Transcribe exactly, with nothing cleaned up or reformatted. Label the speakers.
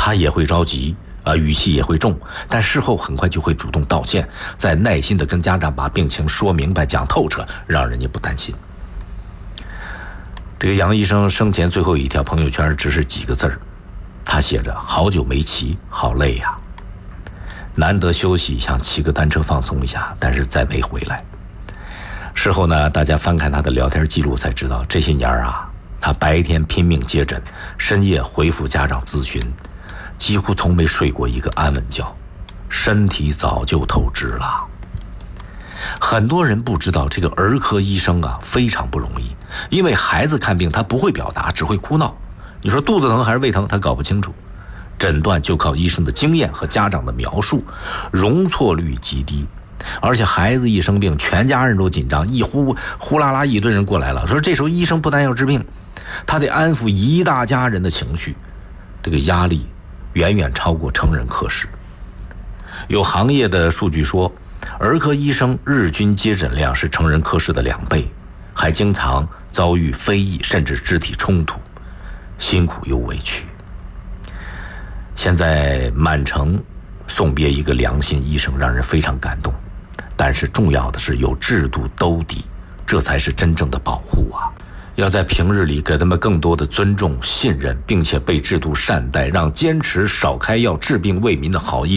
Speaker 1: 他也会着急啊，语气也会重，但事后很快就会主动道歉，再耐心地跟家长把病情说明白讲透彻，让人家不担心。这个杨医生生前最后一条朋友圈只是几个字儿，他写着：好久没骑，好累呀、啊，难得休息，想骑个单车放松一下，但是再没回来。事后呢，大家翻看他的聊天记录才知道，这些年啊，他白天拼命接诊，深夜回复家长咨询，几乎从没睡过一个安稳觉，身体早就透支了。很多人不知道，这个儿科医生啊非常不容易，因为孩子看病他不会表达，只会哭闹。你说肚子疼还是胃疼，他搞不清楚。诊断就靠医生的经验和家长的描述，容错率极低。而且孩子一生病，全家人都紧张，一呼呼啦啦一堆人过来了。说这时候医生不但要治病，他得安抚一大家人的情绪，这个压力远远超过成人科室。有行业的数据说，儿科医生日均接诊量是成人科室的两倍，还经常遭遇非议甚至肢体冲突，辛苦又委屈。现在满城送别一个良心医生，让人非常感动。但是重要的是有制度兜底，这才是真正的保护啊！要在平日里给他们更多的尊重、信任，并且被制度善待，让坚持少开药、治病为民的好医